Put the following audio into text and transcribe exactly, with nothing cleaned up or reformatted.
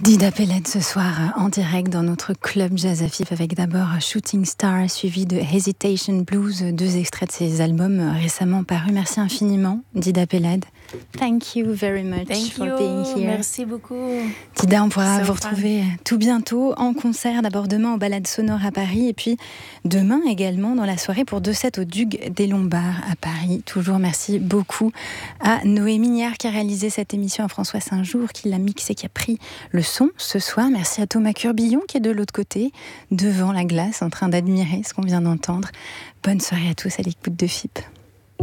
Dida Peled ce soir en direct dans notre club Jazz Afif avec d'abord Shooting Star suivi de Hesitation Blues, deux extraits de ses albums récemment parus. Merci infiniment Dida Peled. Thank you very much Thank for you. being here. Merci beaucoup. Dida, on pourra So vous retrouver fun. tout bientôt en concert, d'abord demain au Balades Sonores à Paris et puis demain également dans la soirée pour deux sets au Duc des Lombards à Paris. Toujours merci beaucoup à Noé Mignard qui a réalisé cette émission, à François Saint-Jour qui l'a mixé, qui a pris le son ce soir. Merci à Thomas Curbillon qui est de l'autre côté, devant la glace, en train d'admirer ce qu'on vient d'entendre. Bonne soirée à tous à l'écoute de F I P.